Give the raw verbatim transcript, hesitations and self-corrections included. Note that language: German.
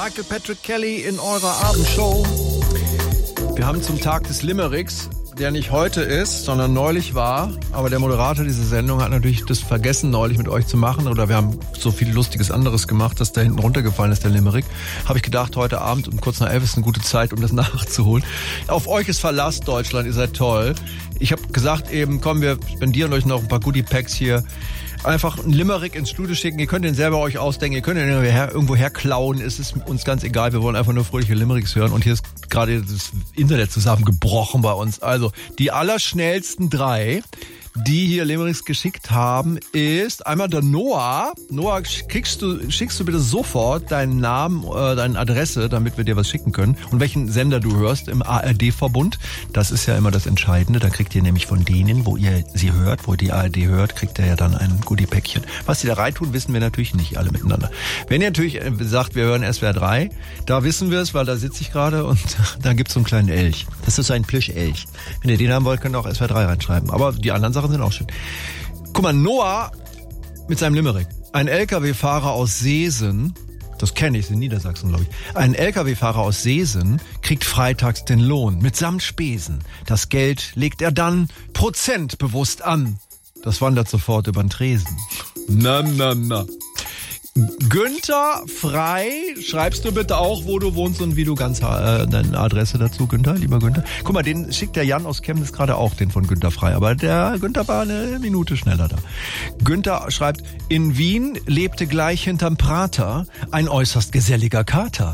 Michael Patrick Kelly in eurer Abendshow. Wir haben zum Tag des Limericks, der nicht heute ist, sondern neulich war. Aber der Moderator dieser Sendung hat natürlich das vergessen, neulich mit euch zu machen. Oder wir haben so viel Lustiges anderes gemacht, dass da hinten runtergefallen ist, der Limerick. Habe ich gedacht, heute Abend um kurz nach elf ist eine gute Zeit, um das nachzuholen. Auf euch ist Verlass, Deutschland, ihr seid toll. Ich habe gesagt eben, komm, wir spendieren euch noch ein paar Goodie-Packs hier. Einfach einen Limerick ins Studio schicken. Ihr könnt den selber euch ausdenken. Ihr könnt ihn irgendwo herklauen. Es ist uns ganz egal. Wir wollen einfach nur fröhliche Limericks hören. Und hier ist gerade das Internet zusammengebrochen bei uns. Also die allerschnellsten drei, die hier Limericks geschickt haben, ist einmal der Noah. Noah, kriegst du, schickst du bitte sofort deinen Namen, äh, deine Adresse, damit wir dir was schicken können. Und welchen Sender du hörst im A R D-Verbund. Das ist ja immer das Entscheidende. Da kriegt ihr nämlich von denen, wo ihr sie hört, wo ihr die A R D hört, kriegt ihr ja dann ein Goodie-Päckchen. Was die da reintun, wissen wir natürlich nicht alle miteinander. Wenn ihr natürlich sagt, wir hören S W R drei, da wissen wir es, weil da sitze ich gerade und da gibt's so einen kleinen Elch. Das ist so ein Plüschelch. Wenn ihr den haben wollt, könnt ihr auch S W R drei reinschreiben. Aber die anderen Sachen sind auch schön. Guck mal, Noah mit seinem Limerick. Ein L K W-Fahrer aus Seesen, das kenne ich, in Niedersachsen, glaube ich. Ein L K W-Fahrer aus Seesen kriegt freitags den Lohn mitsamt Spesen. Das Geld legt er dann prozentbewusst an. Das wandert sofort über den Tresen. Na, na, na. Günther Frei, schreibst du bitte auch, wo du wohnst und wie du ganz äh, deine Adresse dazu, Günther, lieber Günther. Guck mal, den schickt der Jan aus Chemnitz gerade auch, den von Günther Frei, aber der Günther war eine Minute schneller da. Günther schreibt, in Wien lebte gleich hinterm Prater ein äußerst geselliger Kater.